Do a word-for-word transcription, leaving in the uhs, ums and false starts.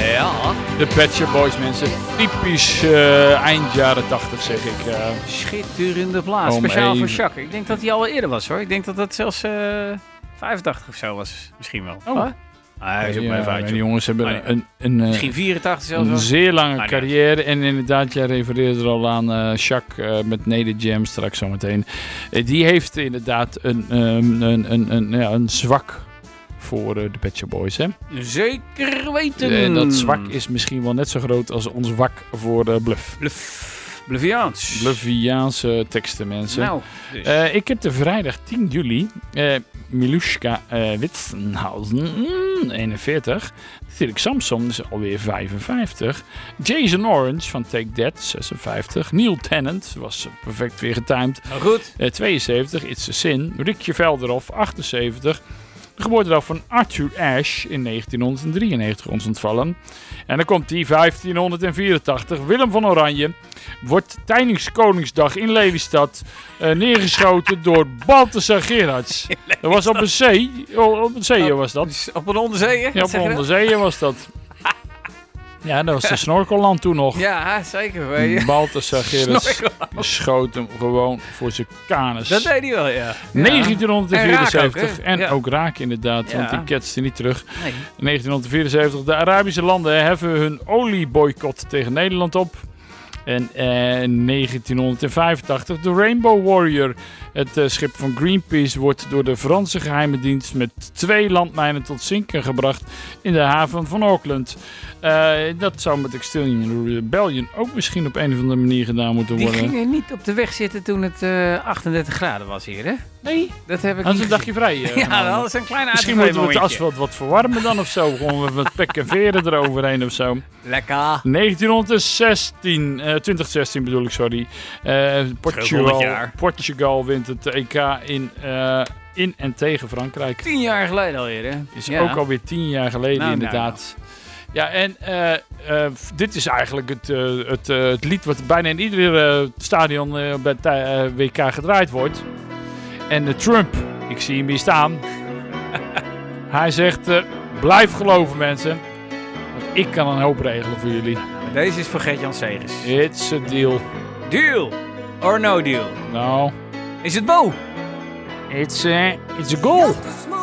Ja. De Pet Shop Boys, mensen. Typisch uh, eind jaren tachtig, zeg ik. Uh, Schitterende plaats. Speciaal even... voor Jacques. Ik denk dat hij al eerder was, hoor. Ik denk dat dat zelfs uh, vijfentachtig of zo was. Misschien wel. Oh. Ah, hij is ook ja, even uit. Die jongens hebben nee. een, een, een, Misschien vierentachtig zelfs. een zeer lange maar carrière. En inderdaad, jij refereerde er al aan uh, Jacques uh, met Nede Jam straks zometeen. Uh, die heeft inderdaad een, um, een, een, een, ja, een zwak voor uh, de Pet Shop Boys, hè? Zeker weten. En uh, dat zwak is misschien wel net zo groot als ons wak voor uh, Bluff. Bluff. Bluffiaans. Bluffiaanse teksten, mensen. Nou, dus. uh, ik heb de vrijdag tien juli uh, Miluska uh, Witsenhausen, mm, eenenveertig. Felix Samson is alweer vijfenvijftig. Jason Orange van Take That, zesenvijftig. Neil Tennant was perfect weer getimed. Nou goed. Uh, tweeënzeventig, It's a Sin. Rickje Velderhof, achtenzeventig. De geboortedag van Arthur Ashe in negentienhonderddrieënnegentig ons ontvallen. En dan komt die vijftienhonderdvierentachtig. Willem van Oranje wordt tijdens Koningsdag in Lelystad uh, neergeschoten door Balthasar Gerards. Dat was op een zee. Oh, op een zee was dat. Op een onderzeeër? Ja, op een onderzeeër was dat. Ja, dat was de snorkelland toen nog. Ja, zeker. Balthasar Gerards schoot hem gewoon voor zijn kanus. Dat deed hij wel, ja. negentienhonderdvierenzeventig. En, en ja. ook raak inderdaad, ja. want die ketste niet terug. Nee. negentienhonderdvierenzeventig. De Arabische landen heffen hun olieboycott tegen Nederland op. En eh, negentienhonderdvijfentachtig, de Rainbow Warrior, het uh, schip van Greenpeace, wordt door de Franse geheime dienst met twee landmijnen tot zinken gebracht in de haven van Auckland. Uh, dat zou met Extinction Rebellion ook misschien op een of andere manier gedaan moeten worden. Die gingen niet op de weg zitten toen het uh, achtendertig graden was hier, hè? Nee. Dat heb ik dat is niet een dagje vrij. Uh, ja, dat is een klein misschien moeten we het asfalt wat verwarmen dan of zo. Gewoon met pek en veren eroverheen of zo. Lekker. negentienhonderdzestien, uh, twintig zestien bedoel ik, sorry. Uh, Portugal, Portugal wint het E K in... Uh, in en tegen Frankrijk. Tien jaar geleden alweer, hè? Is ja. ook alweer tien jaar geleden, nou, inderdaad. Nou, nou. Ja, en uh, uh, dit is eigenlijk het, uh, het, uh, het lied wat bijna in ieder uh, stadion uh, bij het uh, W K gedraaid wordt. En uh, Trump, ik zie hem hier staan. Hij zegt, uh, blijf geloven mensen. Want ik kan een hoop regelen voor jullie. Deze is voor Gert-Jan Segers. It's a deal. Deal or no deal? Nou. Is het Bo? It's a, it's a goal.